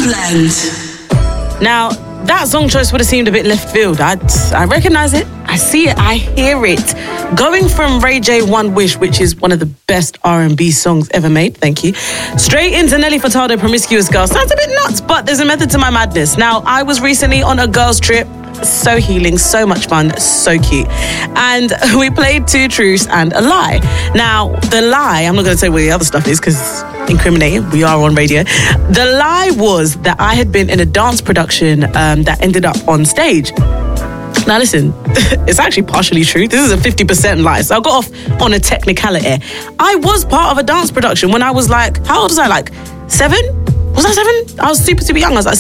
Soundland. Now, that song choice would have seemed a bit left field. I recognise it, I see it, I hear it. Going from Ray J, One Wish, which is one of the best R&B songs ever made, thank you, straight into Nelly Furtado, Promiscuous Girl. Sounds a bit nuts, but there's a method to my madness. Now, I was recently on a girls' trip. So healing, so much fun, so cute. And we played Two Truths and a Lie. Now, the lie, I'm not going to say what the other stuff is because incriminating, we are on radio. The lie was that I had been in a dance production that ended up on stage. Now listen, it's actually partially true. This is a 50% lie. So I got off on a technicality. I was part of a dance production when I was like, how old was I? Like 7? Was I 7? I was super, super young. I was like